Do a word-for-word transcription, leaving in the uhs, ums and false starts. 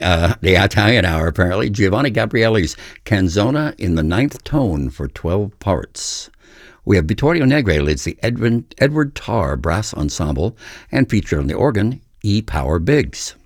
Uh, the Italian hour, apparently. Giovanni Gabrieli's Canzona in the ninth tone for twelve parts. We have Vittorio Negri leads the Edwin, Edward Tarr Brass Ensemble and featured on the organ E. Power Biggs.